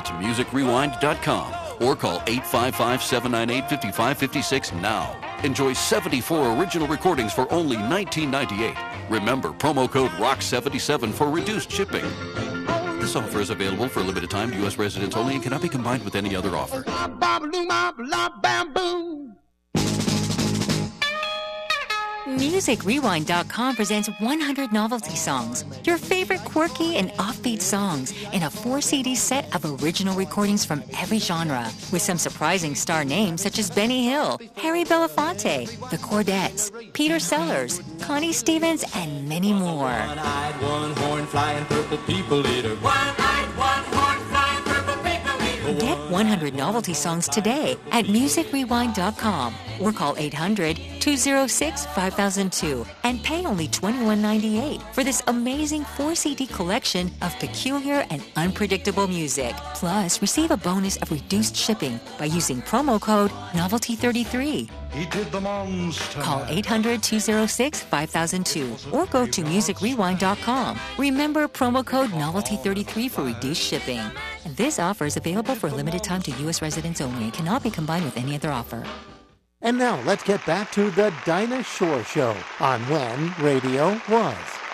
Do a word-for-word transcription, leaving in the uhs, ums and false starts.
That's music rewind dot com or call eight five five, seven nine eight, five five five six now. Enjoy seventy-four original recordings for only nineteen ninety-eight. Remember, promo code R O C K seventy-seven for reduced shipping. This offer is available for a limited time to U S residents only and cannot be combined with any other offer. music rewind dot com presents one hundred novelty songs, your favorite quirky and offbeat songs in a four C D set of original recordings from every genre, with some surprising star names such as Benny Hill, Harry Belafonte, The Chordettes, Peter Sellers, Connie Stevens, and many more. One-eyed, one-horn, flying purple people eater. One-eyed, one-horn, flying purple people eater. Get one hundred novelty songs today at music rewind dot com or call eight hundred, two oh six, five thousand two and pay only twenty-one ninety-eight for this amazing four C D collection of peculiar and unpredictable music. Plus, receive a bonus of reduced shipping by using promo code novelty thirty-three. He did the monster. Call eight hundred, two oh six, five thousand two or go to music rewind dot com. Remember promo code novelty thirty-three for reduced shipping. This offer is available for a limited time to U S residents only and cannot be combined with any other offer. And now let's get back to the Dinah Shore Show on When Radio Was.